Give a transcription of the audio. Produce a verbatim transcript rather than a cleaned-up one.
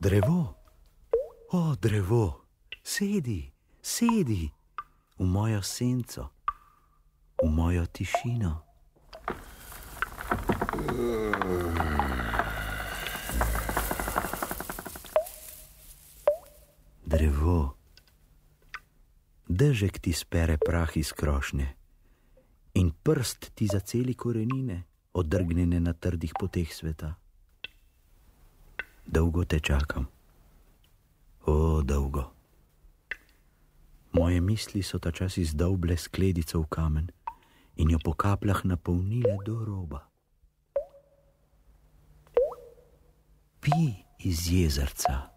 Drevo, o drevo, sedi, sedi v mojo senco, v mojo tišino. Drevo, dežek ti spere prah iz krošnje in prst ti zaceli korenine, odrgnjene na trdih poteh sveta. Dolgo te čakam, o, dolgo. Moje misli so ta čas izdolble skledico v kamen in jo po kapljah napolnile do roba. Pij iz jezerca.